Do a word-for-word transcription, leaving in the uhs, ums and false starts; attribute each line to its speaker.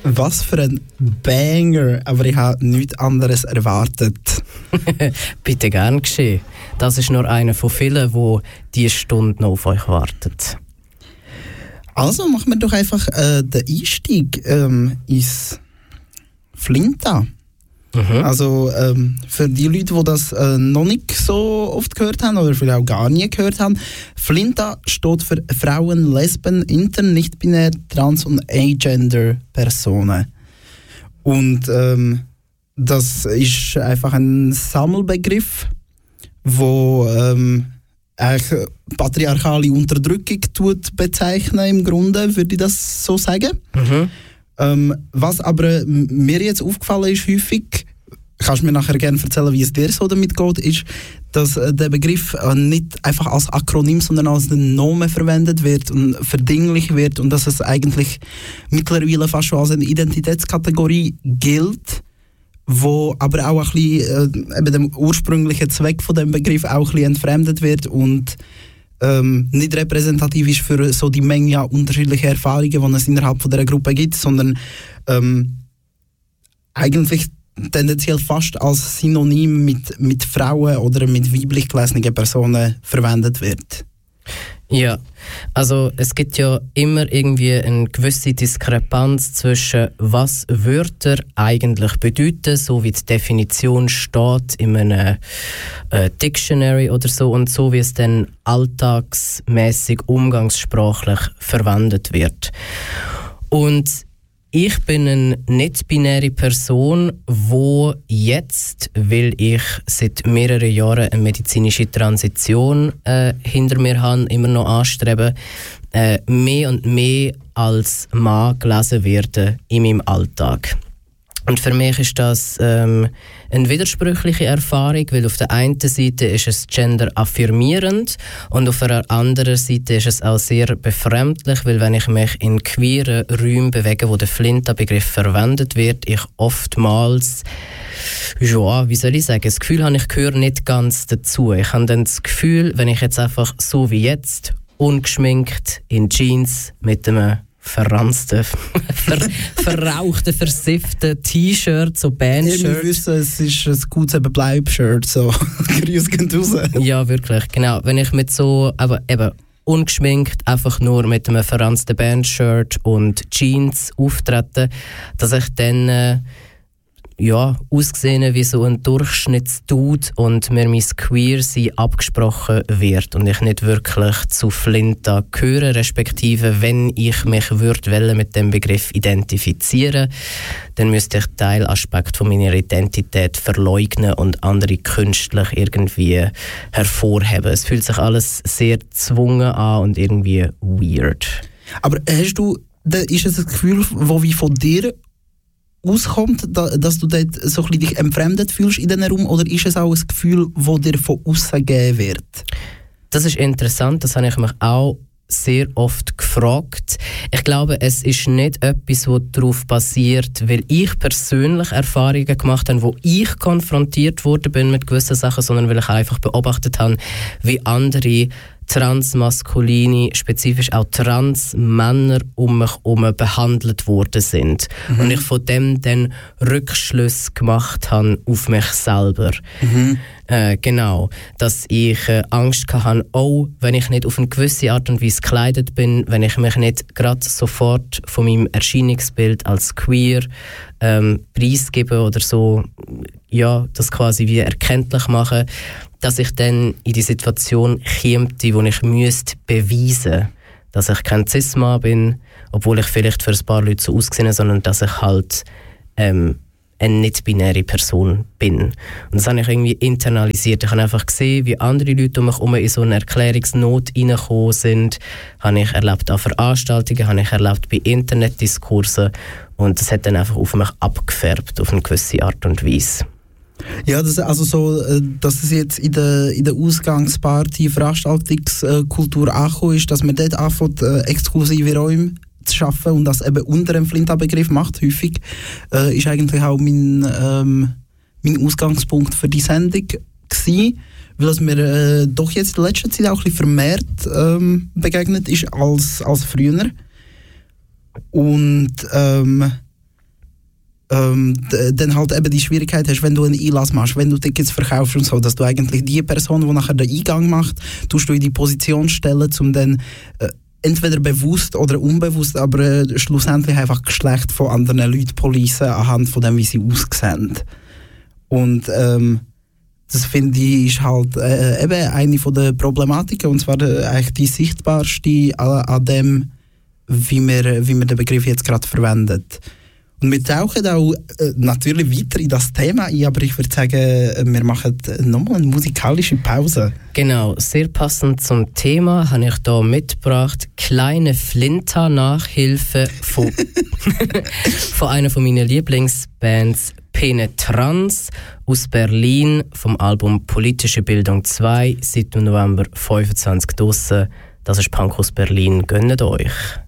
Speaker 1: Was für ein Banger, aber ich habe nichts anderes erwartet.
Speaker 2: Bitte gern geschehen. Das ist nur einer von vielen, die diese Stunde noch auf euch wartet.
Speaker 1: Also machen wir doch einfach äh, den Einstieg ähm, ins Flinta. Mhm. Also ähm, für die Leute, die das äh, noch nicht so oft gehört haben oder vielleicht auch gar nie gehört haben, Flinta steht für Frauen, Lesben, Inter, nicht-binär, Trans- und Agender-Personen. Und ähm, das ist einfach ein Sammelbegriff, wo ähm, eigentlich patriarchale Unterdrückung tut bezeichnen im Grunde, würde ich das so sagen. Mhm. Ähm, was aber mir jetzt aufgefallen ist häufig, kannst du mir nachher gerne erzählen, wie es dir so damit geht, ist, dass äh, der Begriff äh, nicht einfach als Akronym, sondern als Nomen verwendet wird und verdinglich wird und dass es eigentlich mittlerweile fast schon als eine Identitätskategorie gilt, wo aber auch ein bisschen äh, eben dem ursprünglichen Zweck von dem Begriff auch ein bisschen entfremdet wird und ähm, nicht repräsentativ ist für so die Menge an unterschiedlichen Erfahrungen, die es innerhalb von dieser Gruppe gibt, sondern ähm, eigentlich tendenziell fast als Synonym mit, mit Frauen oder mit weiblich gelesenen Personen verwendet wird.
Speaker 2: Ja, also es gibt ja immer irgendwie eine gewisse Diskrepanz zwischen was Wörter eigentlich bedeuten, so wie die Definition steht in einem äh, Dictionary oder so und so wie es dann alltagsmäßig umgangssprachlich verwendet wird. Und ich bin eine nicht-binäre Person, wo jetzt, weil ich seit mehreren Jahren eine medizinische Transition äh, hinter mir habe, immer noch anstrebe, äh, mehr und mehr als Mann gelesen werde in meinem Alltag. Und für mich ist das ähm, eine widersprüchliche Erfahrung, weil auf der einen Seite ist es gender-affirmierend und auf der anderen Seite ist es auch sehr befremdlich, weil wenn ich mich in queeren Räumen bewege, wo der Flinta-Begriff verwendet wird, ich oftmals, ja, wie soll ich sagen, das Gefühl habe, ich gehöre nicht ganz dazu. Ich habe dann das Gefühl, wenn ich jetzt einfach so wie jetzt, ungeschminkt, in Jeans, mit einem verranzten, ver, verrauchten, versifften T-Shirt, so Bandshirt.
Speaker 1: Wir wissen, es ist ein gutes Bleib-Shirt, so Grüße gehen raus.
Speaker 2: Ja, wirklich, genau. Wenn ich mit so, aber eben ungeschminkt, einfach nur mit einem verranzten Bandshirt und Jeans auftrete, dass ich dann äh, ja, ausgesehen wie so ein Durchschnittsdude und mir mein Queer-Sein abgesprochen wird und ich nicht wirklich zu Flinta gehöre, respektive wenn ich mich würde mit dem Begriff identifizieren, dann müsste ich Teilaspekt von meiner Identität verleugnen und andere künstlich irgendwie hervorheben. Es fühlt sich alles sehr gezwungen an und irgendwie weird.
Speaker 1: Aber hast du, ist es ein Gefühl, das wie von dir auskommt, dass du dort so ein bisschen dich entfremdet fühlst in diesem Raum, oder ist es auch ein Gefühl, das dir von außen gegeben wird?
Speaker 2: Das ist interessant, das habe ich mich auch sehr oft gefragt. Ich glaube, es ist nicht etwas, das darauf basiert, weil ich persönlich Erfahrungen gemacht habe, wo ich konfrontiert worden bin mit gewissen Sachen, sondern weil ich einfach beobachtet habe, wie andere transmaskuline, spezifisch auch Transmänner um mich herum behandelt worden sind. Mhm. Und ich von dem dann Rückschlüsse gemacht habe auf mich selber. Mhm. Äh, genau. Dass ich äh, Angst hatte, oh, wenn ich nicht auf eine gewisse Art und Weise gekleidet bin, wenn ich mich nicht gerade sofort von meinem Erscheinungsbild als queer ähm, preisgebe oder so, ja, das quasi wie erkenntlich mache, dass ich dann in die Situation käme, wo ich müsste beweisen, dass ich kein Cis-Mann bin, obwohl ich vielleicht für ein paar Leute so ausgesehen habe, sondern dass ich halt ähm, eine nicht-binäre Person bin. Und das habe ich irgendwie internalisiert. Ich habe einfach gesehen, wie andere Leute um mich herum in so eine Erklärungsnot reingekommen sind. Habe ich erlebt an Veranstaltungen, habe ich erlebt bei Internetdiskursen und das hat dann einfach auf mich abgefärbt, auf eine gewisse Art und Weise.
Speaker 1: Ja, das, also so, dass es jetzt in der, in der Ausgangsparty Veranstaltungskultur angekommen ist, dass man dort anfängt, äh, exklusive Räume zu schaffen und das eben unter dem Flinta-Begriff macht, häufig, äh, ist eigentlich auch mein, ähm, mein Ausgangspunkt für die Sendung gewesen, weil es mir äh, doch jetzt in letzter Zeit auch ein bisschen vermehrt ähm, begegnet ist als, als früher. Und ähm, ähm, d- dann halt eben die Schwierigkeit hast, wenn du einen Einlass machst, wenn du Tickets verkaufst und so, dass du eigentlich die Person, die nachher den Eingang macht, tust du in die Position stellen, um dann äh, entweder bewusst oder unbewusst, aber äh, schlussendlich einfach Geschlecht von anderen Leuten policen anhand von dem, wie sie aussehen. Und ähm, das finde ich ist halt äh, eben eine von der Problematiken, und zwar äh, eigentlich die sichtbarste an, an dem, wie wir, wie wir den Begriff jetzt gerade verwendet. Und wir tauchen auch äh, natürlich weiter in das Thema ein, aber ich würde sagen, wir machen nochmal eine musikalische Pause.
Speaker 2: Genau, sehr passend zum Thema habe ich hier mitgebracht «Kleine Flinta-Nachhilfe» von, von einer von meinen Lieblingsbands Penetrans aus Berlin vom Album «Politische Bildung zwei», seit dem November fünfundzwanzig draussen. Das ist Punk aus Berlin, gönnt euch!